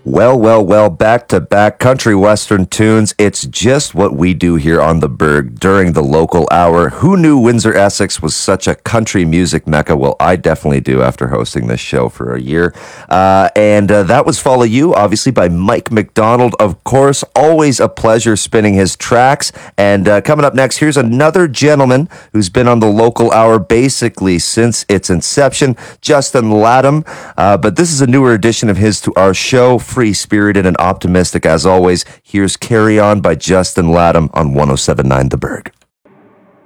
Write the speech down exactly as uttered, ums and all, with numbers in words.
Well, well, well, back to back country western tunes. It's just what we do here on the Berg during the local hour. Who knew Windsor, Essex was such a country music mecca? Well, I definitely do after hosting this show for a year. Uh, and uh, that was Follow You, obviously, by Mike McDonald. Of course, always a pleasure spinning his tracks. And uh, coming up next, here's another gentleman who's been on the local hour basically since its inception, Justin Latham. Uh, but this is a newer addition of his to our show. Free-spirited and optimistic as always. Here's Carry On by Justin Latham on one oh seven point nine The Berg.